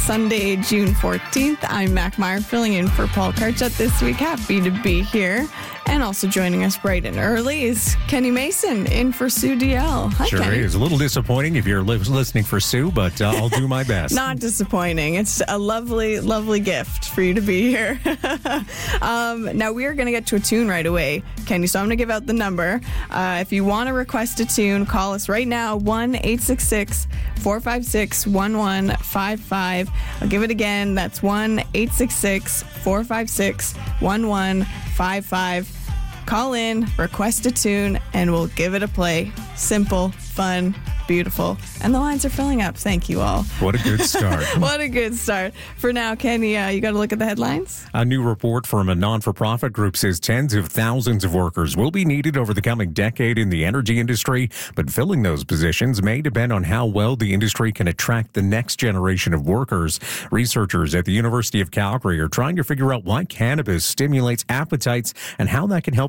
Sunday, June 14th. I'm Mac Meyer filling in for Paul Karchut this week. Happy to be here. And also joining us bright and early is Kenny Mason in for Sue DL. Hi, sure Kenny. is. A little disappointing if you're listening for Sue, but I'll do my best. Not disappointing. It's a lovely, lovely gift for you to be here. Now, we are going to get to a tune right away, Kenny, so I'm going to give out the number. If you want to request a tune, call us right now, 1-866-456-1155. I'll give it again. That's 1-866-456-1155. Call in, request a tune, and we'll give it a play. Simple, fun, beautiful. And the lines are filling up. Thank you all. What a good start. What a good start. For now, Kenny, you got to look at the headlines. A new report from a non-for-profit group says tens of thousands of workers will be needed over the coming decade in the energy industry, but filling those positions may depend on how well the industry can attract the next generation of workers. Researchers at the University of Calgary are trying to figure out why cannabis stimulates appetites and how that can help